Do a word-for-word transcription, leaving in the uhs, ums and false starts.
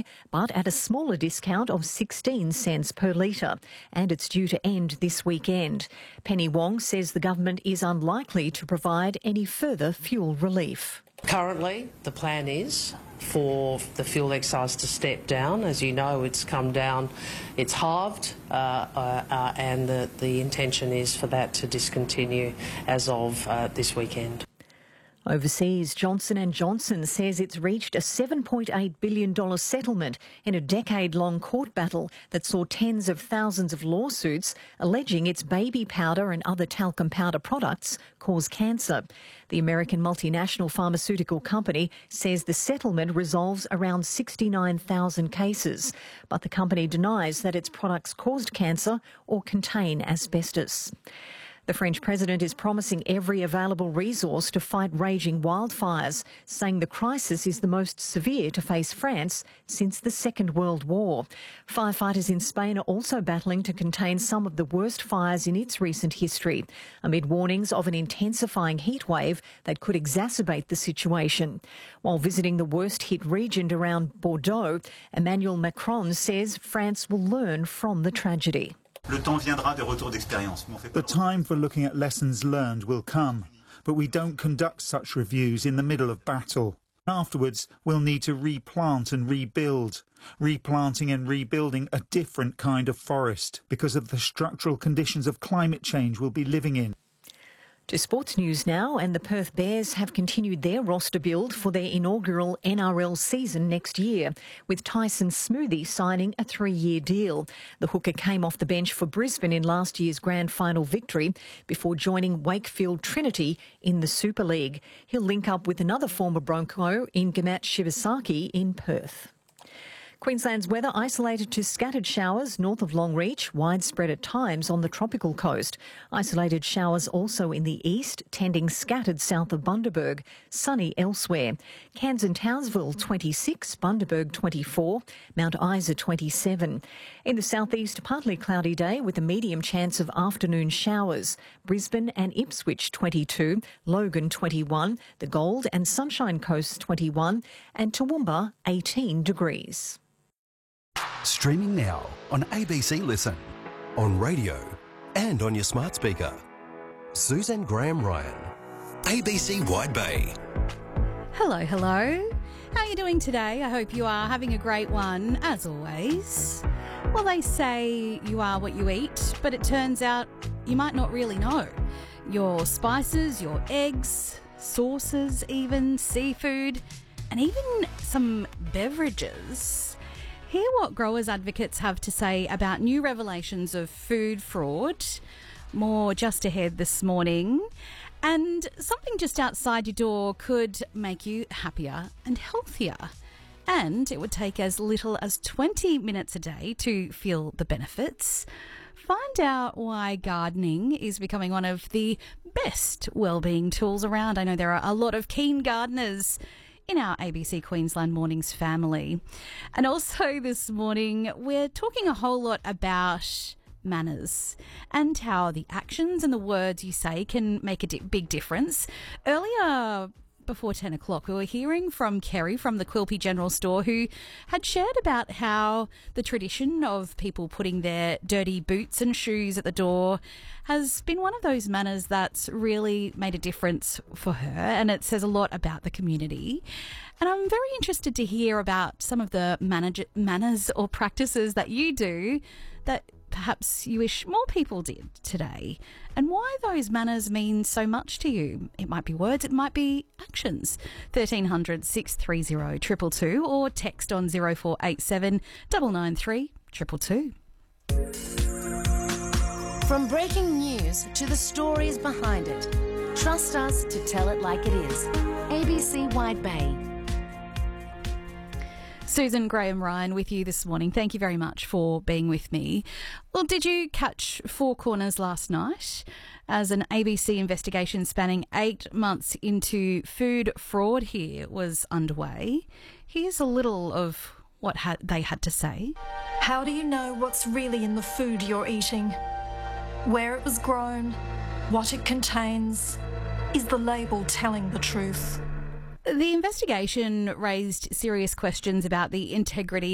bag, but at a smaller discount of sixteen cents per litre, and it's due to end this weekend. Penny Wong says the government is unlikely to provide any further fuel relief. Currently, the plan is for the fuel excise to step down. As you know, it's come down, it's halved, uh, uh, uh, and the, the intention is for that to discontinue as of uh, this weekend. Overseas, Johnson and Johnson says it's reached a seven point eight billion dollars settlement in a decade-long court battle that saw tens of thousands of lawsuits alleging its baby powder and other talcum powder products cause cancer. The American multinational pharmaceutical company says the settlement resolves around sixty-nine thousand cases, but the company denies that its products caused cancer or contain asbestos. The French president is promising every available resource to fight raging wildfires, saying the crisis is the most severe to face France since the Second World War. Firefighters in Spain are also battling to contain some of the worst fires in its recent history, amid warnings of an intensifying heatwave that could exacerbate the situation. While visiting the worst-hit region around Bordeaux, Emmanuel Macron says France will learn from the tragedy. The time for looking at lessons learned will come, but we don't conduct such reviews in the middle of battle. Afterwards, we'll need to replant and rebuild, replanting and rebuilding a different kind of forest because of the structural conditions of climate change we'll be living in. To sports news now, and the Perth Bears have continued their roster build for their inaugural N R L season next year, with Tyson Smoothie signing a three-year deal. The hooker came off the bench for Brisbane in last year's grand final victory before joining Wakefield Trinity in the Super League. He'll link up with another former Bronco in Gamat Shibasaki in Perth. Queensland's weather isolated to scattered showers north of Longreach, widespread at times on the tropical coast. Isolated showers also in the east, tending scattered south of Bundaberg. Sunny elsewhere. Cairns and Townsville twenty-six, Bundaberg twenty-four, Mount Isa twenty-seven. In the southeast, partly cloudy day with a medium chance of afternoon showers. Brisbane and Ipswich twenty-two, Logan twenty-one, the Gold and Sunshine Coast twenty-one, and Toowoomba eighteen degrees. Streaming now on A B C Listen, on radio and on your smart speaker. Suzanne Graham-Ryan, A B C Wide Bay. Hello, hello. How are you doing today? I hope you are having a great one, as always. Well, they say you are what you eat, but it turns out you might not really know. Your spices, your eggs, sauces even, seafood, and even some beverages. Hear what growers advocates have to say about new revelations of food fraud. More just ahead this morning. And something just outside your door could make you happier and healthier. And it would take as little as twenty minutes a day to feel the benefits. Find out why gardening is becoming one of the best wellbeing tools around. I know there are a lot of keen gardeners in our A B C Queensland Mornings family. And also this morning, we're talking a whole lot about manners and how the actions and the words you say can make a di- big difference. Earlier, before ten o'clock, we were hearing from Kerry from the Quilpie General Store, who had shared about how the tradition of people putting their dirty boots and shoes at the door has been one of those manners that's really made a difference for her, and it says a lot about the community. And I'm very interested to hear about some of the manage- manners or practices that you do that perhaps you wish more people did today, and why those manners mean so much to you. It might be words, it might be actions. thirteen hundred, six three zero, two two two or text on zero four eight seven, nine nine three, two two two. From breaking news to the stories behind it, trust us to tell it like it is. A B C Wide Bay. Susan Graham-Ryan with you this morning. Thank you very much for being with me. Well, did you catch Four Corners last night as an A B C investigation spanning eight months into food fraud here was underway? Here's a little of what ha- they had to say. How do you know what's really in the food you're eating? Where it was grown? What it contains? Is the label telling the truth? The investigation raised serious questions about the integrity